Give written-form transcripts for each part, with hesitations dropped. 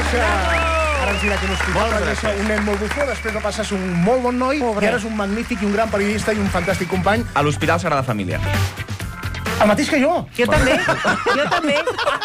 néixer... Ara ens dirà que l'hospital va néixer un nen molt bufó, després va passar a ser un molt bon noi, i ara és un magnífic i un gran periodista i un fantàstic company. A l'Hospital Sagrada Família. El mateix que jo. Jo també. Jo també.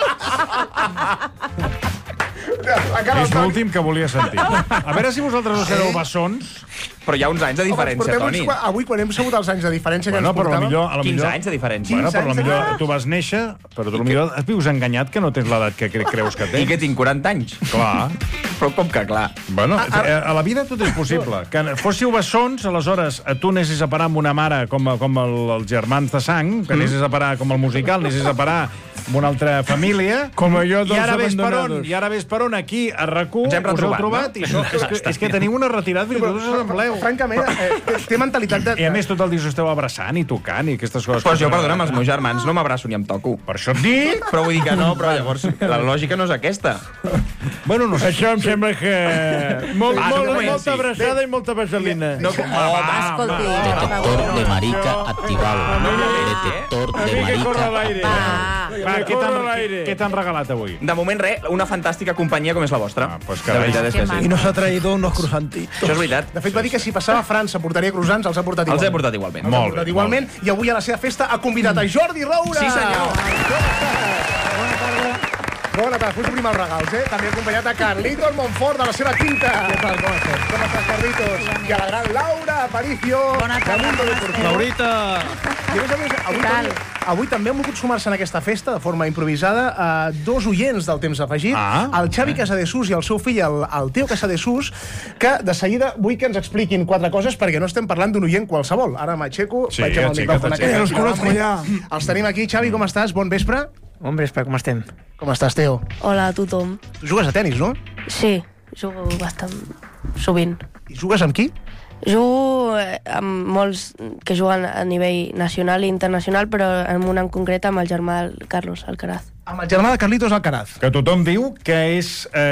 És l'últim que volia sentir. A veure si vosaltres no sereu bessons. Però hi ha uns anys de diferència, Toni. Avui, quan hem sabut els anys de diferència que ens portàvem... 15 anys de diferència. Bueno, però potser tu vas néixer, però potser et vius enganyat que no tens l'edat que creus que tens. I que tinc 40 anys. Clar. Però com que clar. Bueno, a la vida tot és possible. Que fóssiu bessons, aleshores tu anessis a parar amb una mare com els germans de sang, que anessis a parar com el musical, anessis a parar amb una altra família, i ara ves per on, aquí, a RAC1, us heu trobat, i és que teniu una retirada i tots assembleu. Francament, té mentalitat de... I a més tot el dia us esteu abraçant i tocant i aquestes coses. Però jo, perdona'm, els meus germans no m'abraço ni em toco. Per això et dic! Però vull dir que no, però llavors la lògica no és aquesta. Bueno, no sé. Això em sembla que... Molta abraçada i molta vaselina. Escolti. Detector de marica activado. Detector de marica. Va, què t'han regalat avui? De moment, res, una fantàstica companyia com és la vostra. Pues carai. I nos ha traído unos crujantitos. Això és veritat. De fet, va dir que si passava a França portaria croissants, els ha portat igualment. Els he portat igualment. Molt bé. Igualment, i avui a la seva festa ha convidat a Jordi Roura. Sí, senyor. Bona tarda, us obrim els regals, També ha acompanyat a Carlitos Monfort, de la seva quinta. Què tal, com estàs? Com estàs, Carlitos? I a la gran Laura Aparicio. Bona tarda. Laurita. I a més, avui també han volgut sumar-se en aquesta festa, de forma improvisada, dos oients del Temps Afegit, el Xavi Casadesús i el seu fill, el Teo Casadesús, que de seguida vull que ens expliquin 4 coses, perquè no estem parlant d'un oient qualsevol. Ara m'aixeco, vaig amb el micròfon. Els conozco ja. Els tenim aquí. Xavi, com estàs? Bon vespre. Bon vespre, com estem? Com estàs, Teo? Hola a tothom. Tu jugues a tenis, no? Sí, jugo bastant sovint. I jugues amb qui? Jugo amb molts que juguen a nivell nacional i internacional, però amb un en concret amb el germà del Carlos Alcaraz. Amb el germà de Carlitos Alcaraz. Que tothom diu que és...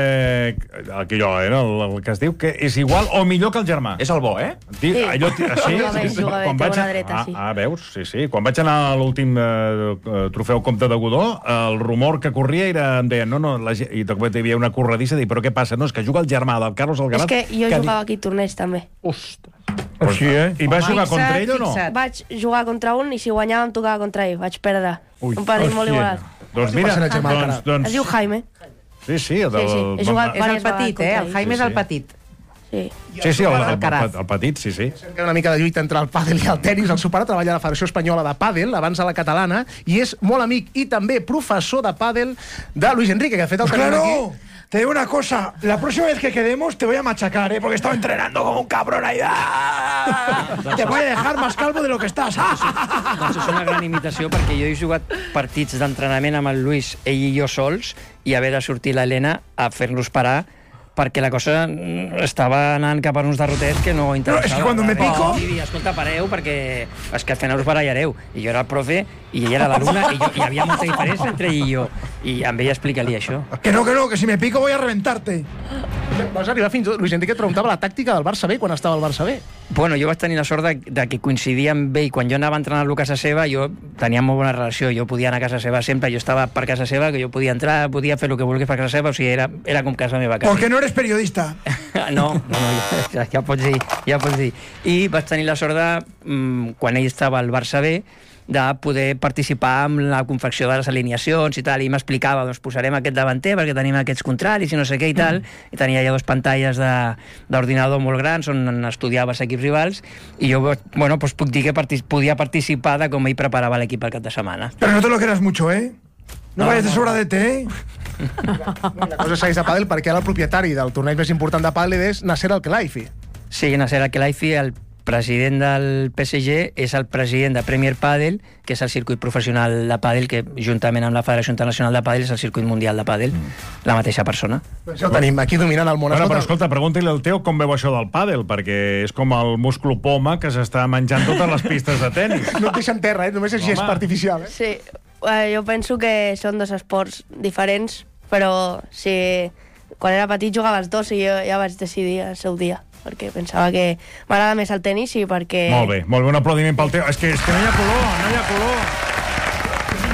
el que es diu que és igual o millor que el germà. És el bo, Sí. Juga bé, té bona dreta, sí. Veus? Sí. Quan vaig anar a l'últim trofeu Comte de Godó, el rumor que corria era... Em deien, i hi havia una corredissa, i però què passa? No, és que juga el germà del Carlos Alcaraz. És que jo jugava aquí torneig, també. Ostres. Així, I vas jugar contra ell o no? Vaig jugar contra un i si guanyava em tocava contra ell. Vaig perdre. Un parell molt igualat. Doncs mira, es diu Jaime. Sí, és el petit, el Jaime és el petit. Sí, el petit, sí. Una mica de lluita entre el pàdel i el tenis. El seu pare treballa a la Federació Espanyola de Pàdel, abans a la catalana, i és molt amic i també professor de pàdel de Luis Enrique, que de fet el tenim aquí. Te digo una cosa, la próxima vez que quedemos te voy a machacar, porque he estado entrenando como un cabrón ahí. Te voy a dejar más calvo de lo que estás. Doncs és una gran imitació, perquè jo he jugat partits d'entrenament amb el Luis, ell i jo sols, i haver de sortir l'Helena a fer-los parar, perquè la cosa estava anant cap a uns derroters que no interessava. No, és que quan me pico... Escolta, pareu, perquè és que al final us barallareu. I jo era el profe, i ella era l'alumna, i hi havia molta diferència entre ell i jo. I amb ella explica-li això. Que no, que si me pico voy a reventarte. Vas arribar fins... Luis Enrique et preguntava la tàctica del Barça B quan estava al Barça B. Bueno, jo vaig tenir la sort de que coincidia amb ell. Quan jo anava a entrenar a casa seva, jo tenia molt bona relació. Jo podia anar a casa seva sempre. Jo estava per casa seva, que jo podia entrar, podia fer el que volgués per casa seva. O sigui, era com casa meva. Perquè no eres periodista. No, ja pots dir. I vaig tenir la sort de, quan ell estava al Barça B, de poder participar en la confecció de les alineacions i tal, i m'explicava, doncs posarem aquest davanter perquè tenim aquests contraris i no sé què i tal, i tenia ja 2 pantalles d'ordinador molt grans on estudiava els equips rivals, i jo, bueno, pues puc dir que podia participar de com ell preparava l'equip al cap de setmana. Però no te lo creas mucho, No vayas de sobradete, La cosa segueix de pàdel perquè ara el propietari del torneig més important de pàdel és Nasser Al-Khelaifi. Sí, Nasser Al-Khelaifi, el president del PSG, és el president de Premier Padel, que és el circuit professional de pàdel, que juntament amb la Federació Internacional de Pàdel és el circuit mundial de pàdel, la mateixa persona. Això ho tenim aquí dominant el món. Però escolta, pregunta-li al Teo com veu això del pàdel, perquè és com el musclo poma que s'està menjant totes les pistes de tenis. No et deixen terra, només és gespa artificial. Sí, jo penso que són 2 esports diferents, però si quan era petit jugava els 2 i jo ja vaig decidir el seu dia, perquè pensava que m'agrada més el tenis i perquè... Molt bé, un aplaudiment pel Teo. És que no hi ha color.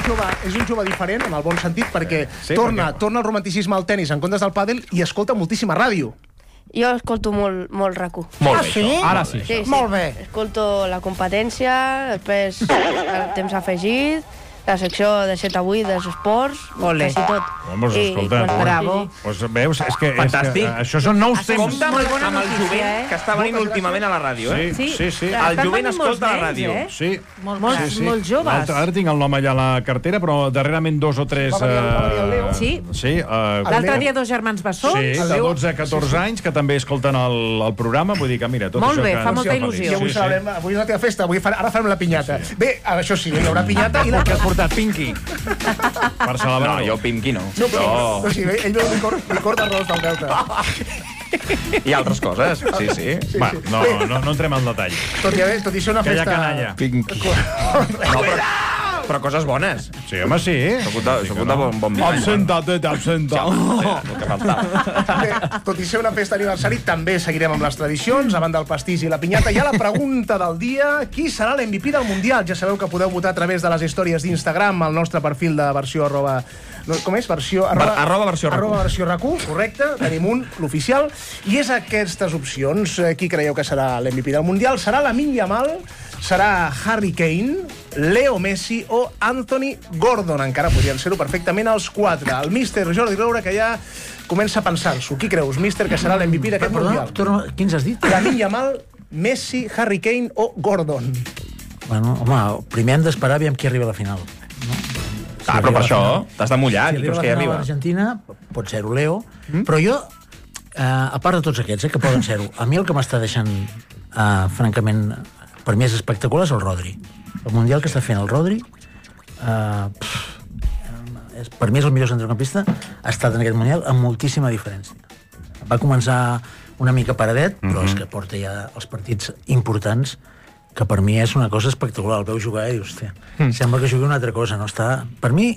un jove diferent, en el bon sentit, perquè torna el romanticisme al tennis en comptes del pàdel i escolta moltíssima ràdio. Jo escolto molt RAC1. Molt bé, sí? això. Ara sí. Sí. Molt bé. Escolto la competència, després el temps afegit, la secció de 7 a 8 dels esports, Ole. quasi tot. Doncs escolta, Bravo. Pues veus, és que Fantàstic. això són nous temps. Compte Molt bona amb el notícia, jovent que està venint últimament a la ràdio, eh? Sí. El Estan jovent venint molts escolta la nens, ràdio. Sí. Molts joves. Ara tinc el nom allà a la cartera, però darrerament 2 o 3... Va venir el Leo. Sí. Sí, L'altre dia 2 germans bessons. sí, de 12 a 14 anys, que també escolten el programa. Vull dir que, mira, tot Molt això bé, que... fa molta Sí, il·lusió. I avui celebrem, avui és la teva festa, ara farem la pinyata. Bé, això sí, hi haurà pinyata i la... Que has portat Pinky per No, celebrar-ho. jo Pimqui no. No, però o sigui, ell veu licor d'arròs del Delta. I altres coses, sí. Va, no entrem al detall. Tot i ser una Que hi ha festa... canalla. Pinqui. No, però coses bones. Sí, home, sí. Soc un de bon vi. Absenta't. El que faltava. Bé, tot i ser una festa d'aniversari, també seguirem amb les tradicions, a banda del pastís i la pinyata. Hi ha la pregunta del dia: qui serà l'MVP del Mundial? Ja sabeu que podeu votar a través de les històries d'Instagram, al nostre perfil de versió arroba... No, com és? Arroba versió RAC1. Arroba versió RAC1, correcte. Tenim un, l'oficial. I és aquestes opcions. Qui creieu que serà l'MVP del Mundial? Serà Lamine Yamal? Serà Harry Kane, Leo Messi o Anthony Gordon? Encara podrien ser-ho perfectament els 4. El míster Jordi Roura, que ja comença a pensar-s'ho. Qui creus, míster, que serà l'MVP d'aquest Mundial? Quins has dit? Lamine Yamal, Messi, Harry Kane o Gordon? Bueno, home, primer hem d'esperar aviam qui arriba a la final. Però per això t'has de mullar Si i arriba creus a que la hi final arriba. l'Argentina, pot ser-ho Leo, però jo, a part de tots aquests, que poden ser-ho, a mi el que m'està deixant, francament, per mi és espectacular, és el Rodri. El Mundial que està fent el Rodri, per mi és el millor centrocampista, ha estat en aquest Mundial amb moltíssima diferència. Va començar una mica paradet, però és que porta ja els partits importants, que per mi és una cosa espectacular. El veu jugar i dius, hòstia, sembla que jugui una altra cosa, no està... Per mi,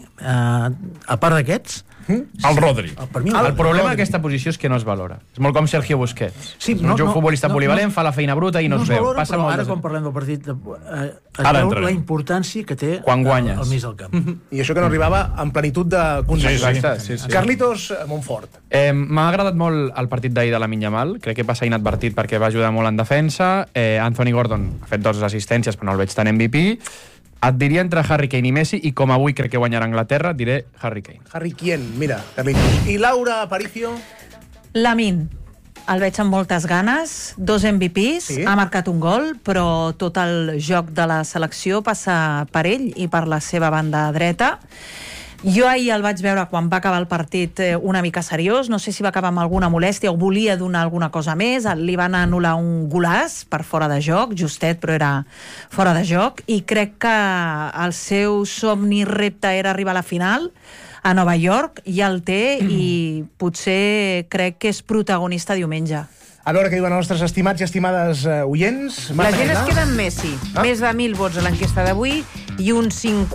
a part d'aquests... El Rodri. Per mi, El problema d'aquesta posició és que no es valora. És molt com Sergio Busquets. Sí, Un futbolista polivalent, fa la feina bruta i no es veu. valora, Passa però molt ara, de- quan parlem del partit, es Ara veu entrarem. la importància que té Quan guanyes. al mig del camp. I això que no arribava en plenitud de condicions. Sí. Carlitos Montfort. M'ha agradat molt el partit d'ahir de Lamine Yamal. Crec que passa inadvertit perquè va ajudar molt en defensa. Anthony Gordon ha fet 2 assistències, però no el veig tan MVP. Et diria entre Harry Kane i Messi, i com avui crec que guanyarà Anglaterra, diré Harry Kane. Harry Kien, mira, Carlitos. I Laura Aparicio? Lamine, el veig amb moltes ganes, 2 MVPs, Sí. ha marcat un gol, però tot el joc de la selecció passa per ell i per la seva banda dreta. Jo ahir el vaig veure quan va acabar el partit una mica seriós, no sé si va acabar amb alguna molèstia o volia donar alguna cosa més, li van anul·lar un golaç per fora de joc, justet, però era fora de joc, i crec que el seu somni repte era arribar a la final a Nova York, ja el té i potser crec que és protagonista diumenge. A veure què diuen els nostres estimats i estimades oients. La gent es queda amb Messi. Més de 1.000 vots a l'enquesta d'avui i un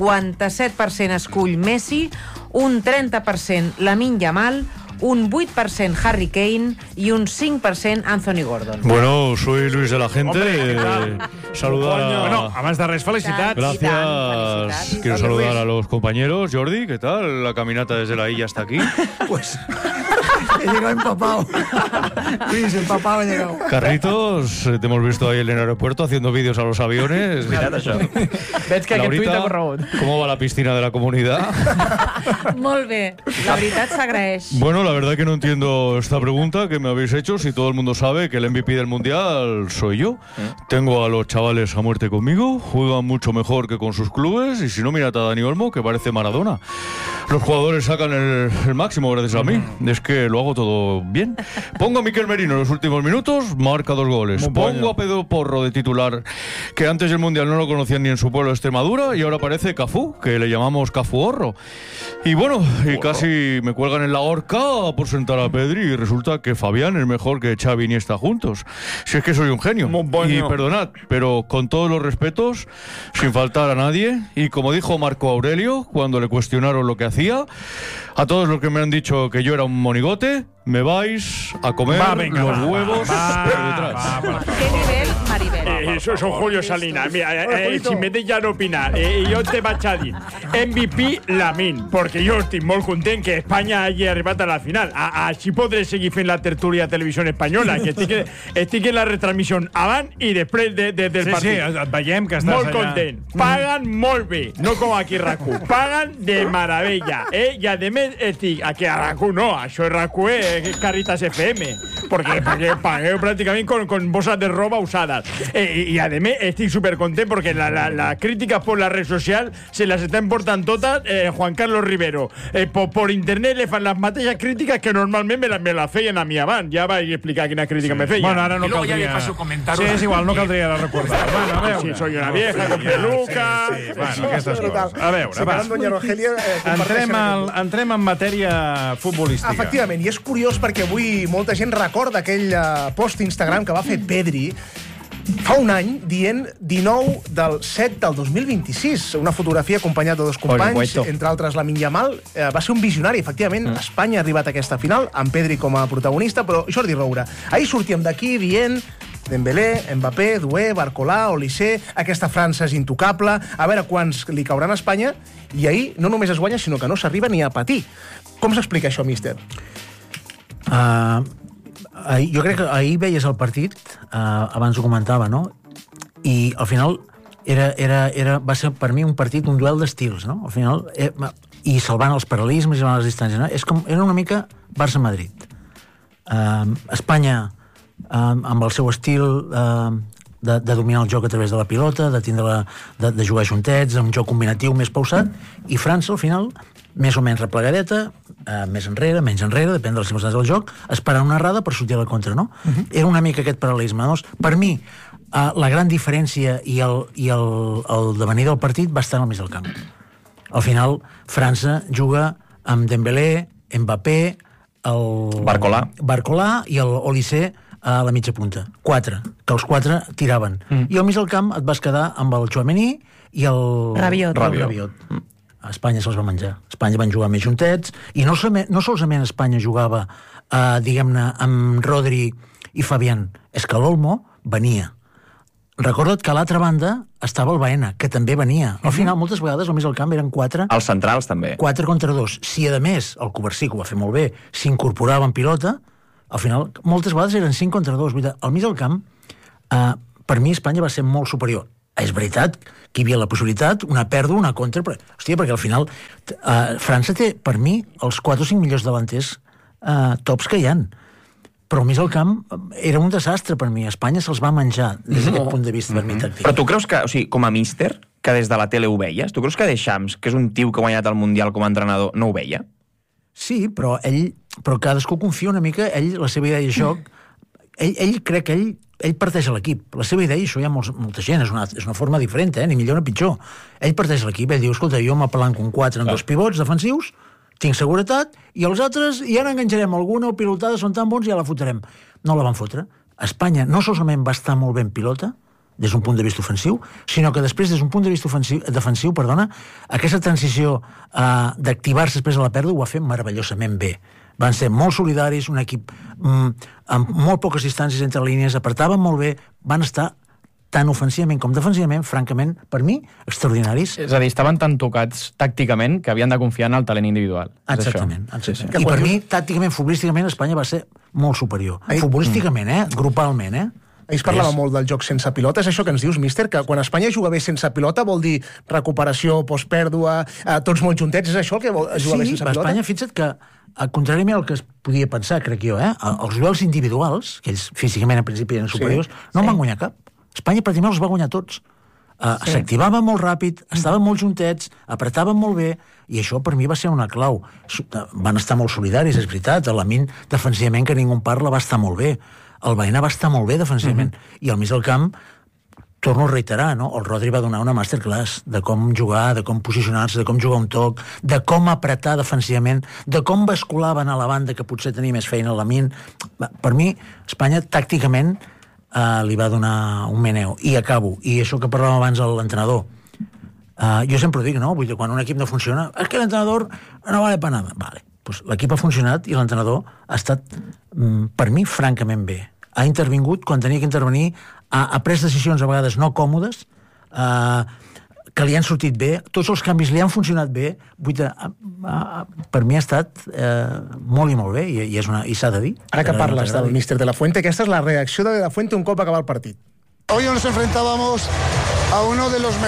57% escull Messi, un 30% Lamine Yamal, un 8% Harry Kane y un 5% Anthony Gordon. Bueno, soy Luis de la Gente. Saludar a... Bueno, abans de res, felicitats. Gracias. Quiero saludar a los compañeros. Jordi, ¿qué tal? La caminata desde la Illa hasta aquí. Pues he llegado empapado. Luis, empapado he llegado. Carlitos, te hemos visto ahí en el aeropuerto haciendo vídeos a los aviones. Mira't això. Veig que aquest tuit ha Laurita, corregut. ¿cómo va la piscina de la comunidad? Molt bé, la veritat s'agraeix. Bueno, la verdad que no entiendo esta pregunta que me habéis hecho si todo el mundo sabe que el MVP del Mundial soy yo. Tengo a los chavales a muerte conmigo, juegan mucho mejor que con sus clubes y si no, mirad a Dani Olmo, que parece Maradona. Los jugadores sacan el máximo gracias a mí. Es que lo hago todo bien. Pongo a Miquel Merino en los últimos minutos, marca 2 goles. Pongo a Pedro Porro de titular, que antes del Mundial no lo conocían ni en su pueblo de Extremadura, y ahora parece Cafú, que le llamamos Cafuorro. Y bueno, y casi me cuelgan en la horca por sentar a Pedri, y resulta que Fabián es mejor que Xavi y Iniesta juntos. Si es que soy un genio. Y perdonad, pero con todos los respetos, sin faltar a nadie, y como dijo Marco Aurelio cuando le cuestionaron lo que hacía, a todos los que me han dicho que yo era un monigote, me vais a comer los huevos por detrás. ¿Qué nivel, Maribel? Soy Julio Salinas. Mira, si me deixen opinar, jo te vaig a dir MVP Lamine, perquè jo estic molt content que Espanya hagi arribat a la final. Així podré seguir fent la tertúlia a Televisió Espanyola, que estic en la retransmissió abans i després del partit. Sí, et veiem que estàs molt allà. content. Paguen molt bé, no com aquí a RAC1. Paguen de meravella. I a més estic... Aquí a RAC1 no, això és RAC1, Caritas FM, porque pagué prácticamente con bolsas de ropa usadas. Y además estoy súper contento porque las críticas por la red social se las están importando todas Juan Carlos Rivero. Por internet le fan las mateixes críticas que normalmente me las feien a mi abans. Ja vaig explicar quina crítica me feien. Bueno, ara no caldria... Sí, és igual, no caldria recordar. Bueno, a veure. Sí, soy una vieja con peluca... Sí, bueno, aquestes coses. A veure, va. Doña Rogelia, entrem en matèria futbolística. Efectivament, i és curiós perquè avui molta gent recorda aquell post Instagram que va fer Pedri fa un any dient 19 del 7 del 2026. Una fotografia acompanyat de dos companys, entre altres Lamine Yamal. Va ser un visionari, efectivament. Espanya ha arribat a aquesta final, amb Pedri com a protagonista, però Jordi Roura, ahir sortíem d'aquí dient Dembélé, Mbappé, Doué, Barcolà, Olise, aquesta França és intocable, a veure quants li cauran a Espanya, i ahir no només es guanya, sinó que no s'arriba ni a patir. Com s'explica això, míster? Jo crec que ahir veies el partit, abans ho comentava, no? I al final va ser per mi un partit, un duel d'estils, no? Al final, i salvant els paral·lelismes i salvant les distàncies, no? Era una mica Barça-Madrid. Espanya, amb el seu estil de dominar el joc a través de la pilota, de jugar juntets, un joc combinatiu més pausat, i França, al final, més o menys replegadeta, més enrere, menys enrere, depèn de les circumstàncies del joc, esperant una errada per sortir a la contra, no? Era una mica aquest paral·lelisme. Doncs, per mi, la gran diferència i el devenir del partit va estar al mig del camp. Al final, França juga amb Dembélé, Mbappé, el Barcolà i el Olise a la mitja punta. 4, que els 4 tiraven. I al mig del camp et vas quedar amb el Tchouaméni i el Rabiot. A Espanya se'ls va menjar. A Espanya van jugar més juntets, i no solament Espanya jugava, diguem-ne, amb Rodri i Fabián. És que l'Olmo venia. Recorda't que a l'altra banda estava el Baena, que també venia. Al final, moltes vegades, al mig del camp eren 4... Els centrals, també. 4 contra 2. Si, a més, el Covarsí, que ho va fer molt bé, s'incorporava en pilota, al final, moltes vegades eren 5 contra 2. Al mig del camp, per mi, Espanya va ser molt superior. És veritat que hi havia la possibilitat, una pèrdua, una contra, però, hòstia, perquè al final França té, per mi, els 4 o 5 millors davanters tops que hi ha. Però al mig del camp era un desastre per mi. Espanya se'ls va menjar des d'aquest punt de vista per mi tàctic. Però tu creus que, o sigui, com a míster, que des de la tele ho veies, tu creus que Deschamps, que és un tio que ha guanyat el Mundial com a entrenador, no ho veia? Sí, però cadascú confia una mica, la seva idea de joc, crec que ell parteix l'equip. La seva idea, i això hi ha molta gent, és una forma diferent, ni millor ni pitjor. Ell parteix l'equip, ell diu, escolta, jo m'apalanco un 4 amb 2 pivots defensius, tinc seguretat, i els altres ja n'enganxarem alguna, o pilotada, són tan bons, ja la fotrem. No la van fotre. Espanya no solament va estar molt ben pilota, des d'un punt de vista ofensiu, sinó que després, des d'un punt de vista defensiu, aquesta transició d'activar-se després de la pèrdua ho va fer meravellosament bé. Van ser molt solidaris, un equip amb molt poques distàncies entre línies, apretaven molt bé, van estar tant ofensivament com defensivament, francament, per mi, extraordinaris. És a dir, estaven tan tocats tàcticament que havien de confiar en el talent individual. Exactament. I per mi, tàcticament, futbolísticament, Espanya va ser molt superior. Futbolísticament, grupalment, Ahir es parlava molt del joc sense pilota. És això que ens dius, míster, que quan Espanya juga bé sense pilota vol dir recuperació, postpèrdua, tots molt juntets, és això el que vol jugar bé sense pilota? Sí, Espanya, fixa't que, contràriament al que es podia pensar, crec jo, els duels individuals, que ells físicament al principi eren superiors, no en van guanyar cap. Espanya pràcticament els va guanyar tots. S'activava molt ràpid, estaven molt juntets, apretaven molt bé, i això per mi va ser una clau. Van estar molt solidaris, és veritat. Lamine, defensivament, que ningú en parla, va estar molt bé. El Baena va estar molt bé defensivament. I al mig del camp, torno a reiterar, no? El Rodri va donar una masterclass de com jugar, de com posicionar-se, de com jugar un toc, de com apretar defensivament, de com basculaven a la banda, que potser tenia més feina a Lamine. Per mi, Espanya, tàcticament, li va donar un meneu. I acabo. I això que parlàvem abans de l'entrenador. Jo sempre ho dic, no? Vull dir, quan un equip no funciona, és que l'entrenador no vale per nada. Vale. Pues l'equip ha funcionat i l'entrenador ha estat, per mi, francament bé. Ha intervingut quan tenia que intervenir, ha pres decisions a vegades no còmodes, que li han sortit bé, tots els canvis li han funcionat bé. Per mi ha estat molt i molt bé, i s'ha de dir. Ara que parles del míster De La Fuente, aquesta és la reacció de De La Fuente un cop acabar el partit. Hoy nos enfrentábamos a una de las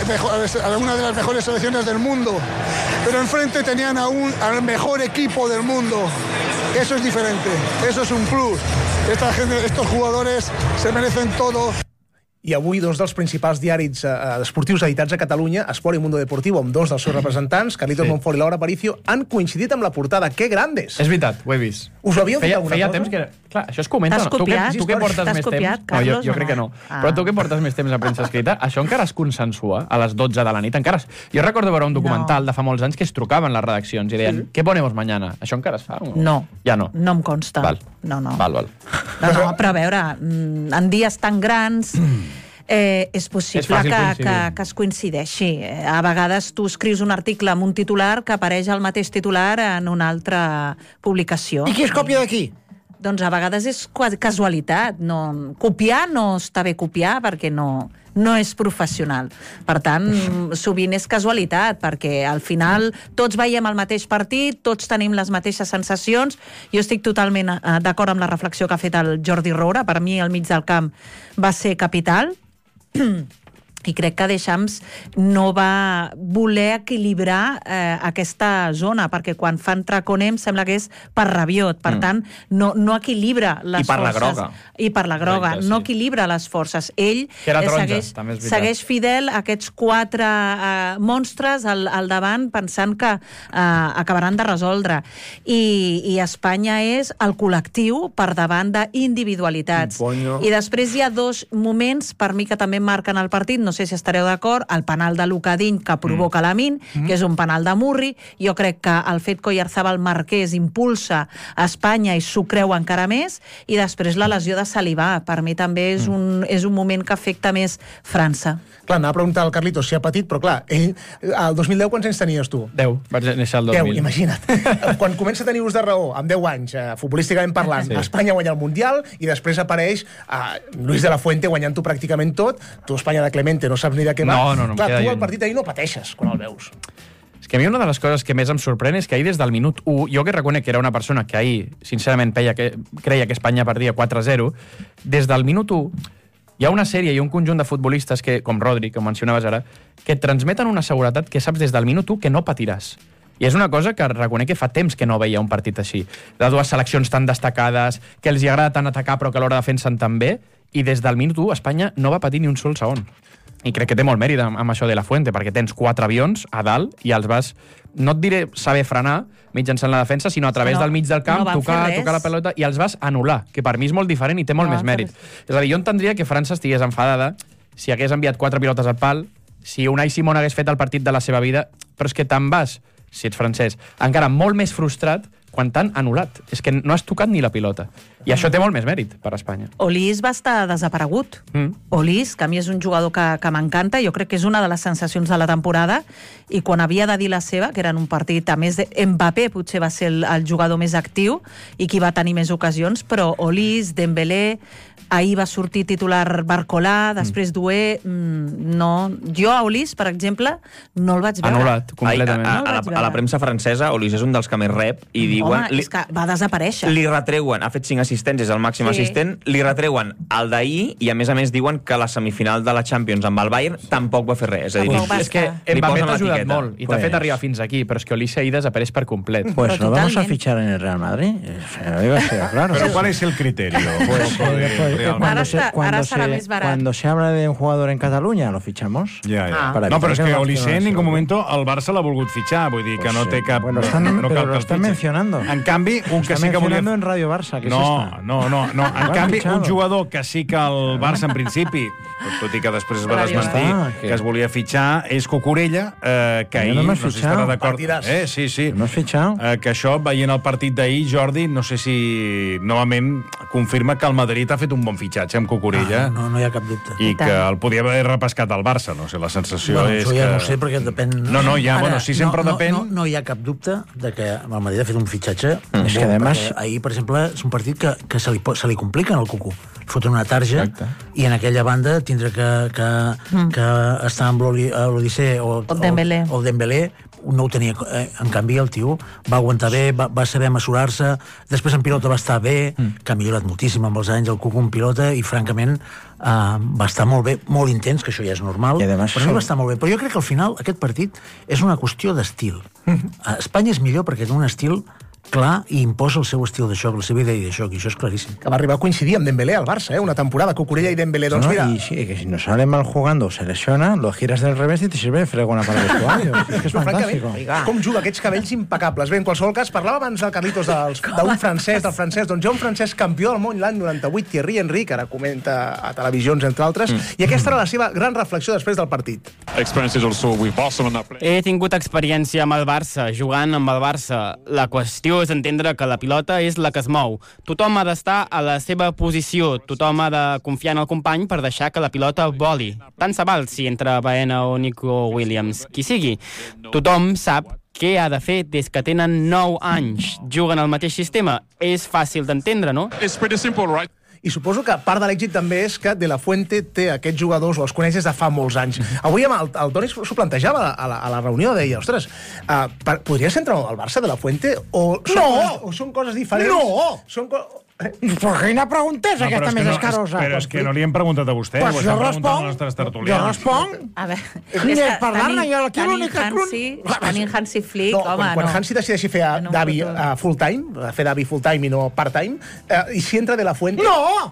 mejores selecciones del mundo, pero enfrente tenían al mejor equipo del mundo. Eso es diferente, eso es un plus. Estos jugadores se merecen todo. I avui dos dels principals diaris esportius editats a Catalunya, Esport i Mundo Deportivo, amb dos dels seus representants, Carlitos Monfort i Laura Aparicio, han coincidit amb la portada. Que grandes! És veritat, ho he vist. Us ho havíeu dit alguna cosa? Feia temps que... Clar, això es comenta. T'has copiat? Tu que portes més temps... No, jo crec que no. Però tu que portes més temps a premsa escrita, això encara es consensua a les 12 de la nit. Encara jo recordo veure un documental de fa molts anys que es trucaven les redaccions i deien, què ponemos mañana? Això encara es fa? No. Ja no. No em consta. Val. No. Val. No, però a veure, en dies tan grans... és possible que es coincideixi. A vegades tu escrius un article amb un titular que apareix el mateix titular en una altra publicació. I qui es copia d'aquí? Doncs a vegades és casualitat. Copiar no està bé copiar perquè no és professional. Per tant, sovint és casualitat, perquè al final tots veiem el mateix partit, tots tenim les mateixes sensacions. Jo estic totalment d'acord amb la reflexió que ha fet el Jordi Roura. Per mi, el mig del camp va ser capital, i crec que Deschamps no va voler equilibrar aquesta zona, perquè quan fa entrar Koné em sembla que és per Rabiot, per tant no equilibra les forces. I per la groga. No equilibra les forces. Ell segueix fidel a aquests 4 monstres al davant, pensant que acabaran de resoldre. I Espanya és el col·lectiu per davant d'individualitats. I després hi ha 2 moments, per mi, que també marquen el partit, no sé si estareu d'acord, el penal de Lucadín que provoca Lamin, que és un penal de Murri. Jo crec que el fet que Oyarzabal Marqués impulsa a Espanya i s'ho creu encara més, i després la lesió de Salivà. Per mi també és un moment que afecta més França. Clar, anava a preguntar al Carlitos si ha patit, però clar, ell, el 2010 quants anys tenies tu? 10, vaig néixer el 2000. 10, imagina't. Quan comença a tenir ús de raó, amb 10 anys, futbolísticament parlant, Espanya guanya el Mundial i després apareix Luis de la Fuente guanyant-ho pràcticament tot, tu Espanya de Clemente no saps ni de què va. Clar, tu al partit ahir no pateixes quan el veus. És que a mi una de les coses que més em sorprèn és que ahir des del minut 1, jo que reconec que era una persona que ahir, sincerament, creia que Espanya perdia 4-0, des del minut 1 hi ha una sèrie i un conjunt de futbolistes, com Rodri, que mencionaves ara, que et transmeten una seguretat que saps des del minut 1 que no patiràs. I és una cosa que reconec que fa temps que no veia un partit així. De 2 seleccions tan destacades, que els hi agrada tant atacar però que alhora defensen tan bé, i des del minut 1 Espanya no va patir ni un sol segon. I crec que té molt mèrit amb això de la Fuente, perquè tens 4 avions a dalt i els vas, no et diré saber frenar mitjançant la defensa, sinó a través del mig del camp, tocar la pelota, i els vas anul·lar, que per mi és molt diferent i té molt més mèrit. És a dir, jo entendria que França estigués enfadada si hagués enviat 4 pilotes al pal, si Unai Simón hagués fet el partit de la seva vida, però és que te'n vas, si ets francès, encara molt més frustrat quan t'han anul·lat. És que no has tocat ni la pilota. I això té molt més mèrit per Espanya. Olís va estar desaparegut. Olís, que a mi és un jugador que m'encanta, jo crec que és una de les sensacions de la temporada, i quan havia de dir la seva, que era en un partit, a més de Mbappé potser va ser el jugador més actiu i qui va tenir més ocasions, però Olís, Dembélé, ahir va sortir titular Barcolà, després Doué, no. Jo a Olís, per exemple, no el vaig veure. Anul·lat, completament. A la premsa francesa, Olís és un dels que més rep i diuen... Home, és que va desaparèixer. Li retreuen, ha fet 5 assistents, és el màxim assistent, li retreuen el d'ahir i a més diuen que la semifinal de la Champions amb el Bayern tampoc va fer res. És que Mbappé t'ha ajudat molt i t'ha fet arribar fins aquí, però és que Olís ahir desapareix per complet. Pues lo vamos a fichar en el Real Madrid. Claro. Pero ¿cuál es el criterio? Cuando se habla de un jugador en Cataluña, lo fichamos. No, però és que Olise en ningún momento el Barça l'ha volgut fitxar, vull dir que no té cap... Pero lo están mencionando. fichando. En canvi, un que sí que volia... en Radio Barça, que No. En canvi, un jugador que sí que el Barça, en principi, tot i que després es va desmentir, que es volia fitxar, és Cucurella, que ahir, no sé si estarà d'acord... Sí. No has fitxat? Que això, veient el partit d'ahir, Jordi, no sé si novament confirma que el Madrid ha fet un bon fitxatge amb Cucurella. No hi ha cap dubte. I que el podia haver repescat al Barça, no sé, la sensació és que... Això ja no sé, perquè depèn... sempre depèn... No hi ha cap dubte de que el Madrid ha fet un fitxatge. És que, además... Ahir, per exemple, és un partit que se li complica al Cucú. Foten una tarja i en aquella banda tindre que estar amb l'Odissé o el Dembélé no ho tenia. En canvi, el tio va aguantar bé, va saber mesurar-se, després en pilota va estar bé, que ha millorat moltíssim amb els anys el Cucú en pilota, i francament va estar molt bé, molt intens, que això ja és normal, però va estar molt bé. Però jo crec que al final aquest partit és una qüestió d'estil. Espanya és millor perquè té un estil clar i imposa el seu estil de joc, la seva idea de joc, i això és claríssim. Que va arribar a coincidir amb Dembélé al Barça, una temporada, Cucurella y Dembélé. Doncs mira... Y sí, que si no sale mal jugando o se lesiona, lo giras del revés y te sirve de fregona para el vestuario. És que és fantàstic. Com juga aquests cabells impecables. Bé, en qualsevol cas, parlava abans del Carlitos d'un francès, del francès, doncs hi ha un francès campió del món l'any 98, Thierry Henry, que ara comenta a televisions, entre altres, i aquesta era la seva gran reflexió després del partit. He tingut experiència amb el Barça, jugant amb el Barça. La qüestió és entendre que la pilota és la que es mou. Tothom ha d'estar a la seva posició, tothom ha de confiar en el company per deixar que la pilota voli. Tant se val si entra Baena o Nico Williams, qui sigui. Tothom sap què ha de fer des que tenen 9 anys. Juguen al mateix sistema. És fàcil d'entendre, no? It's pretty simple, right? I suposo que part de l'èxit també és que De La Fuente té aquests jugadors, o els coneix des de fa molts anys. Avui el Toni s'ho plantejava a la reunió, deia, ostres, podria ser entrenador del Barça, De La Fuente? O són coses diferents? No! Però quina pregunta és aquesta més escarosa? Però és que no li hem preguntat a vostè, ho estem preguntant als nostres tertulians. Jo responc. A veure, Ni és parlar-ne, jo aquí l'únic... Tenim Hansi Flick, home, no. Quan Hansi decideixi fer d'avi full-time, fer d'avi full-time i no part-time, i si entra De La Fuente... No!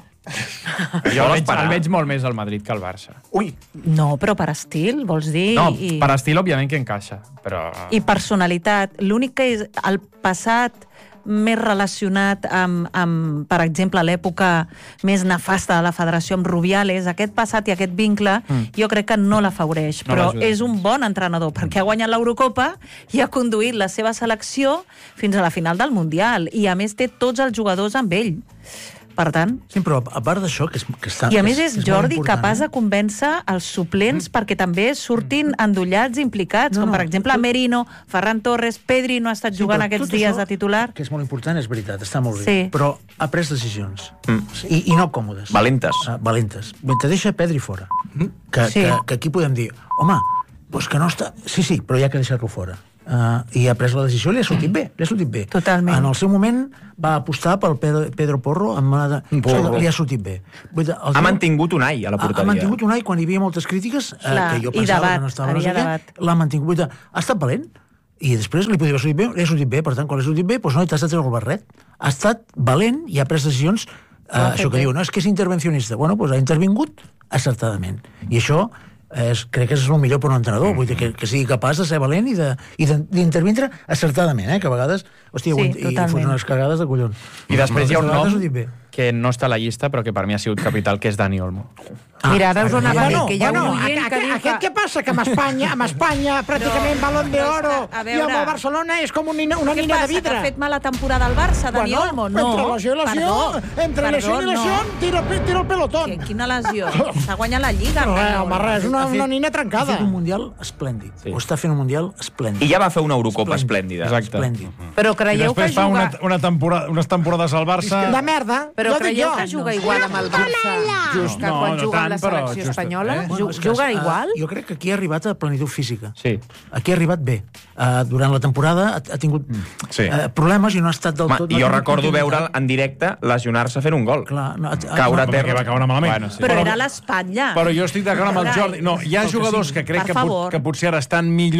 Jo el veig molt més al Madrid que al Barça. Ui! No, però per estil, vols dir? No, per estil, òbviament, que encaixa, però... I personalitat. L'únic que és el passat més relacionat amb per exemple, l'època més nefasta de la federació amb Rubiales, aquest passat i aquest vincle, jo crec que no l'afavoreix, però és un bon entrenador, perquè ha guanyat l'Eurocopa i ha conduït la seva selecció fins a la final del Mundial, i a més té tots els jugadors amb ell. Per tant... Sí, però a part d'això, que està... I a més és Jordi capaç de convèncer els suplents perquè també surtin endollats i implicats, com per exemple Merino, Ferran Torres, Pedri no ha estat jugant aquests dies de titular. Que és molt important, és veritat, està molt bé. Però ha pres decisions. I no còmodes. Valentes. Valentes. Te deixa Pedri fora. Que aquí podem dir, home, doncs que no està... Sí, però hi ha que deixar-lo fora. I ha pres la decisió i li ha sortit bé. Totalment. En el seu moment va apostar pel Pedro Porro, li ha sortit bé. Ha mantingut Unai a la porteria. Ha mantingut Unai quan hi havia moltes crítiques, que jo pensava que no estava no sé què, l'ha mantingut. Ha estat valent, i després li podia haver sortit bé, li ha sortit bé, per tant, quan li ha sortit bé, doncs no, t'has de treure el barret. Ha estat valent i ha pres decisions, això que diu, no, és que és intervencionista. Bueno, doncs ha intervingut acertadament. I això crec que és el millor per un entrenador, vull dir que sigui capaç de ser valent i d'intervindre acertadament, que a vegades, hòstia, i fos unes cagades de collons. I després hi ha un nom que no està a la llista, però que per mi ha sigut capital, que és Dani Olmo. Mira, ara us ho anava a dir, que hi ha un oient que diu que... Què passa? Que amb Espanya pràcticament Balón d'Oro i amb el Barcelona és com una nina de vidre. Què passa, que ha fet mala temporada al Barça, Dani Olmo? No, entre lesió i lesió, tira el pelotón. Quina lesió? S'ha guanyat la Lliga. Home, res, una nina trencada. Ha fet un Mundial esplèndid. O està fent un Mundial esplèndid. I ja va fer una Eurocopa esplèndida. Esplèndid. Però creieu que juga... I després fa unes temporades al Barça... De merda. Però creieu que juga igual amb el Barça que quan juga amb la selecció espanyola? Juga igual? Jo crec que aquí ha arribat a plenitud física. Sí. Aquí ha arribat bé. Durant la temporada ha tingut problemes i no ha estat del tot... I jo recordo veure'l en directe lesionar-se fent un gol. Caure a terra. Va caure malament. Però era l'espatlla. Però jo estic d'acord amb el Jordi. No, hi ha jugadors que crec que potser ara estan millor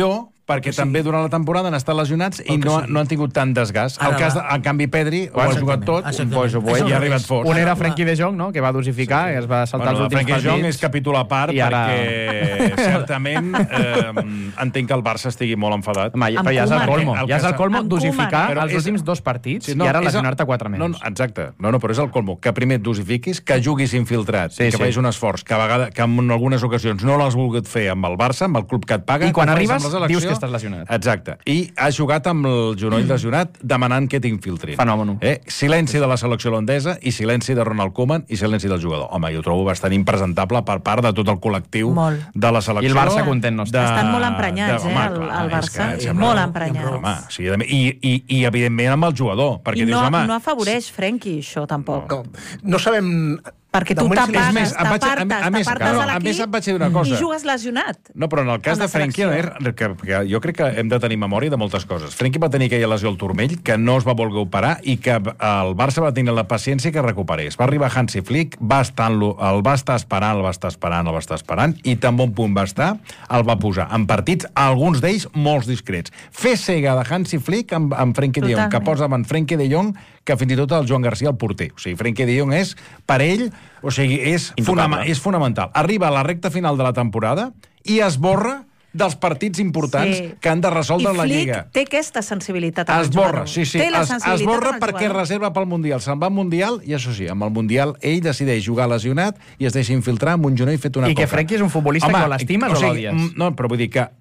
perquè també durant la temporada han estat lesionats i no han tingut tant desgast. En canvi, Pedri ho ha jugat tot i ha arribat fort. Un era Frenkie de Jong, no?, que va dosificar i es va saltar els últims partits. Frenkie de Jong és capítol a part perquè certament entenc que el Barça estigui molt enfadat. Però ja és el colmo. Ja és el colmo dosificar els últims 2 partits i ara lesionar-te 4 mesos. Exacte. No, però és el colmo. Que primer et dosifiquis, que juguis infiltrat, que facis un esforç, que en algunes ocasions no l'has volgut fer amb el Barça, amb el club que et paga. I quan arribes dius que estàs lesionat. Exacte. I has jugat amb el genoll lesionat demanant que t'infiltrin. Fenòmeno. Silenci de la selecció holandesa i silenci de Ronald Koeman i silenci del jugador. Home, jo ho trobo bastant impresentable per part de tot el col·lectiu de la selecció. I el Barça content no està. Estan molt emprenyats, el Barça. Molt emprenyats. I evidentment amb el jugador. I no afavoreix Frenkie, això, tampoc. No sabem... Perquè tu t'apartes a l'equip i jugues lesionat. No, però en el cas de Frenkie, jo crec que hem de tenir memòria de moltes coses. Frenkie va tenir aquella lesió al turmell, que no es va voler operar i que el Barça va tenir la paciència que recuperés. Va arribar Hansi Flick, el va estar esperant, i tan bon punt va estar, el va posar en partits, alguns d'ells molts discrets. Fer cega de Hansi Flick amb Frenkie de Jong, que posa davant Frenkie de Jong, que fins i tot el Joan Garcia el porter. O sigui, Frenkie de Jong és, per ell, és fonamental. Arriba a la recta final de la temporada i esborra dels partits importants que han de resoldre la Lliga. I Flick té aquesta sensibilitat amb el jugador. Esborra, esborra perquè reserva pel Mundial. Se'n va al Mundial i, això sí, amb el Mundial ell decideix jugar lesionat i es deixa infiltrar amb un genoll fet una coca. I que Frenkie és un futbolista que l'estimes o l'odies? No, però vull dir que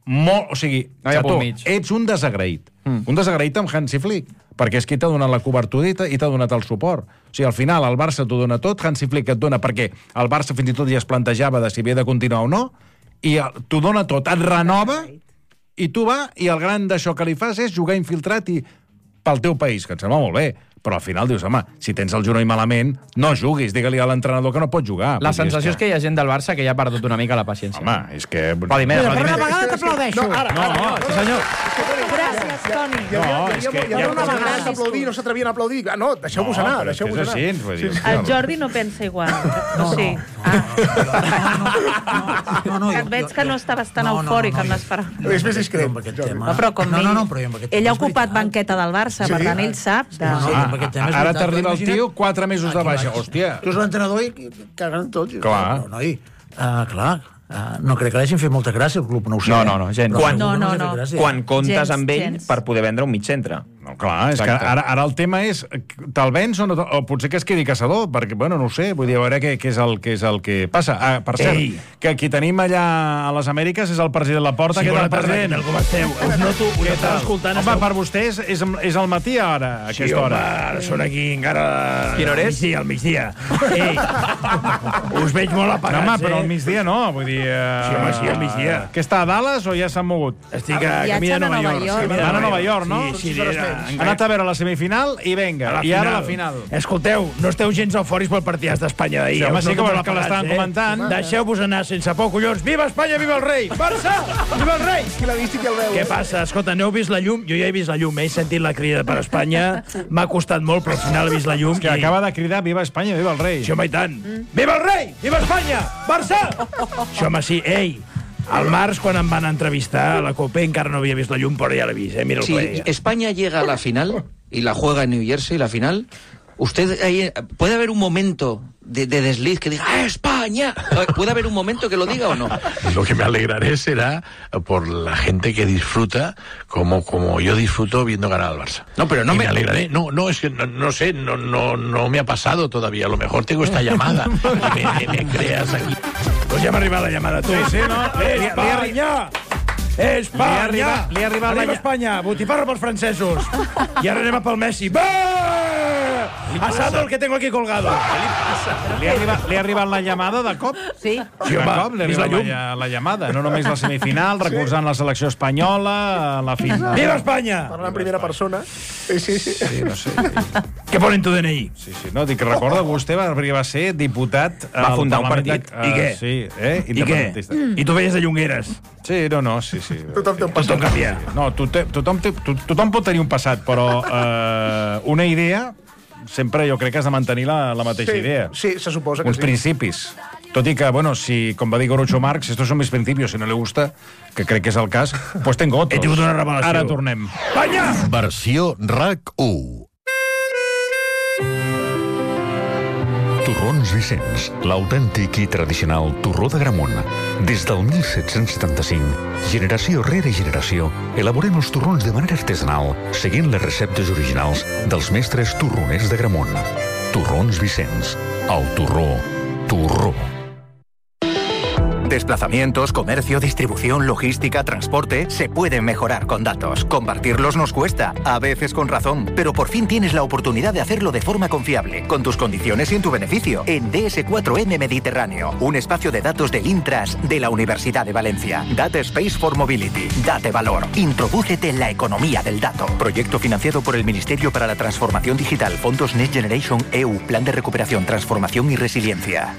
ets un desagraït. Un desagraït amb Hansi Flick, perquè és qui t'ha donat la cobertura i t'ha donat el suport. O sigui, al final el Barça t'ho dona tot, Hansi Flick et dona, perquè el Barça fins i tot ja es plantejava de si havia de continuar o no, i t'ho dona tot, et renova, i tu va, i el gran d'això que li fas és jugar infiltrat i pel teu país, que em sembla molt bé. Però al final dius, home, si tens el genoll malament, no juguis, digue-li a l'entrenador que no pot jugar. La sensació és que hi ha gent del Barça que ja ha perdut una mica la paciència. Home, és que... Per una vegada t'aplaudeixo. No, sí senyor. Gràcies, Toni. Hi ha una vegada d'aplaudir, no s'atrevien a aplaudir. No, deixeu-vos anar, deixeu-vos anar. El Jordi no pensa igual. Sí. Et veig que no estaves tan eufòric amb les paraules. És més discret. Però com ell ha ocupat banqueta del Barça, per tant ell sap. Ara t'arriba el tio 4 mesos de baixa. Hòstia. Tu ets l'entrenador i cagant tots. Clar. Clar. No crec que l'hagin fet molta gràcia, el club, no ho sé. No, gens. Quan comptes amb ell per poder vendre un mig centre. No, clar, és que ara el tema és te'l vens o no, o potser que es quedi caçador, perquè, bueno, no ho sé, vull dir, a veure què és el que passa. Per cert, que qui tenim allà a les Amèriques és el president Laporta. Què tal, president? Com esteu? Us noto que esteu escoltant... Home, per vostès és al matí ara, a aquesta hora. Sí, home, són aquí encara... Quina hora és? Al migdia. Us veig molt apagats, home, però al migdia no, vull dir... Sí, home, sí, al migdia. Que està a Dallas o ja s'han mogut? Estic a camí de Nova York. Van a Nova York, no? Sí, han anat a veure la semifinal i venga, i ara la final. Escolteu, no esteu gens eufòrics pel partit d'Espanya d'ahir. Sí, home, sí que l'estaven comentant. Deixeu-vos anar sense por, collons. Viva Espanya, viva el rei! Barça! Viva el rei! Qui l'ha vist i qui el veu? Què passa? Escolta, n'heu vist la llum? Jo ja he vist la llum, he sentit la crida per Espanya. M'ha costat molt, però al final he vist la llum. És que acaba de cridar Viva Espanya, viva el rei. Sí, home, i tant. Viva el rei! Viva Espanya! Barça! Sí, home, sí. Ei, al març, quan em van entrevistar a la COPE, encara no havia vist la llum, però ja l'he vist, mira el Si España llega a la final y la juega en New Jersey, la final, usted ahí, puede haber un momento de desliz que diga ¡Ah, España! ¿Puede haber un momento que lo diga o no? Lo que me alegraré será por la gente que disfruta como yo disfruto viendo ganar al Barça. No, pero no me alegraré. No, es que no sé, no me ha pasado todavía. A lo mejor tengo esta llamada y me creas aquí. Pues ja m'ha arribat la llamada, tu. Sí, no? Espanya! Espanya! Li ha arribat la Espanya! Botifarra pels francesos! I ara anem a pel Messi. Va! Asado el que tengo aquí colgado. Què li passa? Li ha arribat la llamada de cop? Sí. Sí, de cop li ha arribat la llamada. No només la semifinal, recolzant la selecció espanyola, la final. Viva Espanya! Parlant en primera persona. Sí. Sí, no sé. Què pone en tu DNI? Sí, no, dic, recorda vostè perquè va ser diputat... Va fundar un partit. I què? Sí, I què? I tu veies de Llongueres? Sí, sí. Tothom té un passat. Tothom canvia. No, tothom pot tenir un passat, però una idea sempre jo crec que has de mantenir la mateixa idea. Sí, se suposa que uns principis. Tot i que, bueno, si, com va dir Groucho Marx, estos son mis principios, si no le gusta, que crec que és el cas, pues tengo otros. He tingut una revelació. Ara tornem. Espanya! Versió RAC1. Torrons Vicenç, l'autèntic i tradicional torró de Gramunt. Des del 1775, generació rere generació, elaborem els torrons de manera artesanal, seguint les receptes originals dels mestres torroners de Gramunt. Torrons Vicenç, el torró, torró. Desplazamientos, comercio, distribución, logística, transporte, se pueden mejorar con datos. Compartirlos nos cuesta, a veces con razón, pero por fin tienes la oportunidad de hacerlo de forma confiable, con tus condiciones y en tu beneficio, en DS4M Mediterráneo, un espacio de datos del Intras de la Universidad de Valencia. Data Space for Mobility. Date valor. Introdúcete en la economía del dato. Proyecto financiado por el Ministerio para la Transformación Digital, Fondos Next Generation EU, Plan de Recuperación, Transformación y Resiliencia.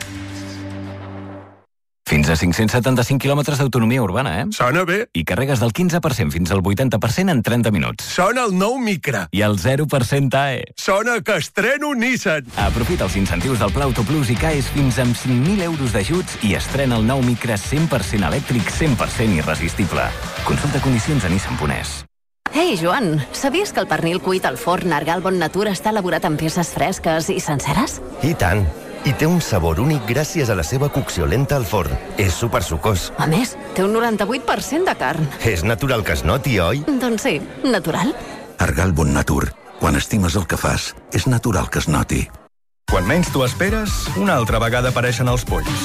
Fins a 575 quilòmetres d'autonomia urbana, Sona bé. I carregues del 15% fins al 80% en 30 minuts. Sona el nou Micra. I el 0% AE. Sona que estreno Nissan. Aprofita els incentius del Pla Auto Plus i caes fins amb 5.000 euros d'ajuts i estrena el nou Micra 100% elèctric, 100% irresistible. Consulta condicions a Nissan.es. Ei, Joan, sabies que el pernil cuit al forn Argal Bon Natur està elaborat amb peces fresques i senceres? I tant. I té un sabor únic gràcies a la seva cocció lenta al forn. És supersucós. A més, té un 98% de carn. És natural que es noti, oi? Doncs sí, natural. Argal Bon Natur. Quan estimes el que fas, és natural que es noti. Quan menys t'ho esperes, una altra vegada apareixen els polls.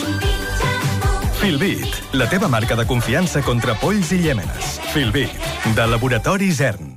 Filbit, la teva marca de confiança contra polls i llèmenes. Filbit, de Laboratori Zern.